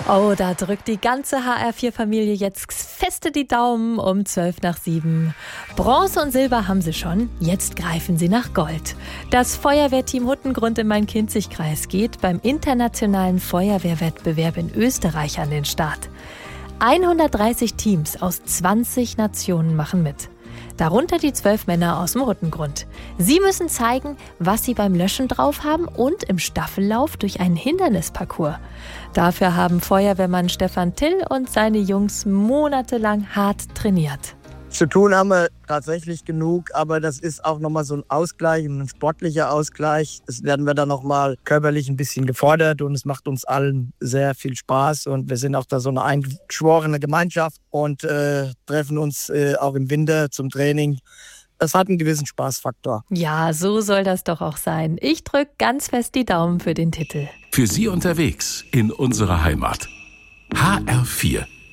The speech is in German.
Oh, da drückt die ganze HR4-Familie jetzt feste die Daumen um 6:55. Bronze und Silber haben sie schon, jetzt greifen sie nach Gold. Das Feuerwehrteam Huttengrund im Main-Kinzig-Kreis geht beim internationalen Feuerwehrwettbewerb in Österreich an den Start. 130 Teams aus 20 Nationen machen mit. Darunter die 12 Männer aus dem Huttengrund. Sie müssen zeigen, was sie beim Löschen drauf haben und im Staffellauf durch einen Hindernisparcours. Dafür haben Feuerwehrmann Stefan Till und seine Jungs monatelang hart trainiert. Zu tun haben wir tatsächlich genug, aber das ist auch nochmal so ein Ausgleich, ein sportlicher Ausgleich. Das werden wir dann nochmal körperlich ein bisschen gefordert und es macht uns allen sehr viel Spaß und wir sind auch da so eine eingeschworene Gemeinschaft und treffen uns auch im Winter zum Training. Das hat einen gewissen Spaßfaktor. Ja, so soll das doch auch sein. Ich drücke ganz fest die Daumen für den Titel. Für Sie unterwegs in unserer Heimat. HR4